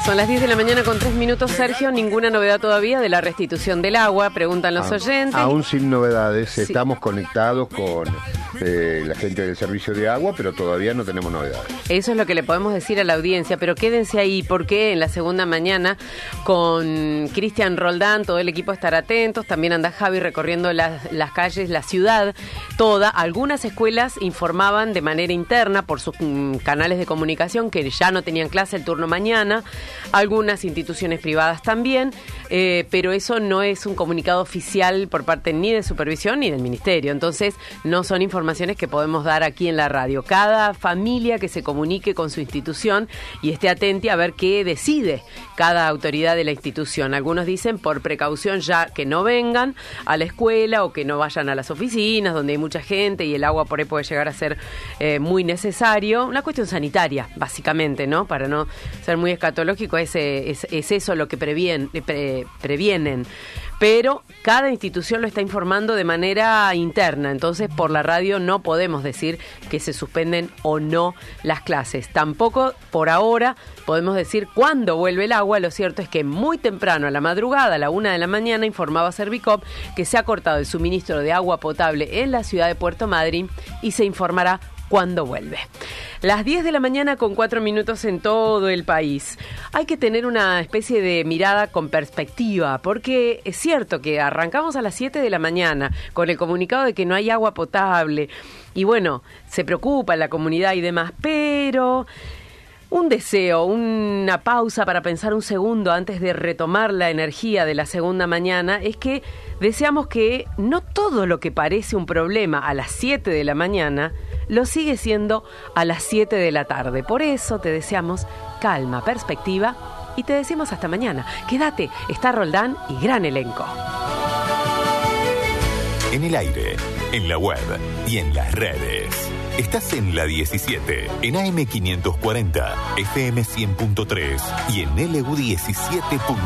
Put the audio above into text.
Son las 10 de la mañana con 3 minutos, Sergio. Ninguna novedad todavía de la restitución del agua, preguntan los oyentes. Aún sin novedades, sí. Estamos conectados con la gente del servicio de agua, pero todavía no tenemos novedades. Eso es lo que le podemos decir a la audiencia, pero quédense ahí porque en la segunda mañana con Cristian Roldán, todo el equipo estará atentos. También anda Javi recorriendo las calles, la ciudad toda. Algunas escuelas informaban de manera interna por sus canales de comunicación que ya no tenían clase el turno mañana. Algunas instituciones privadas también, pero eso no es un comunicado oficial por parte ni de supervisión ni del ministerio. Entonces, no son informaciones que podemos dar aquí en la radio. Cada familia que se comunique con su institución y esté atenta a ver qué decide cada autoridad de la institución. Algunos dicen por precaución ya que no vengan a la escuela o que no vayan a las oficinas donde hay mucha gente y el agua por ahí puede llegar a ser muy necesario. Una cuestión sanitaria, básicamente, ¿no? Para no ser muy escatológico, es eso lo que previenen. Pero cada institución lo está informando de manera interna, entonces por la radio no podemos decir que se suspenden o no las clases. Tampoco por ahora podemos decir cuándo vuelve el agua. Lo cierto es que muy temprano, a la madrugada, a la 1 de la mañana, informaba Servicop que se ha cortado el suministro de agua potable en la ciudad de Puerto Madryn y se informará cuándo vuelve. Las 10 de la mañana con 4 minutos en todo el país. Hay que tener una especie de mirada con perspectiva, porque es cierto que arrancamos a las 7 de la mañana con el comunicado de que no hay agua potable y bueno, se preocupa la comunidad y demás, pero un deseo, una pausa para pensar un segundo antes de retomar la energía de la segunda mañana, es que deseamos que no todo lo que parece un problema a las 7 de la mañana lo sigue siendo a las 7 de la tarde. Por eso te deseamos calma, perspectiva y te decimos hasta mañana. Quédate, está Roldán y gran elenco. En el aire, en la web y en las redes. Estás en la 17, en AM 540, FM 100.3 y en LU 17.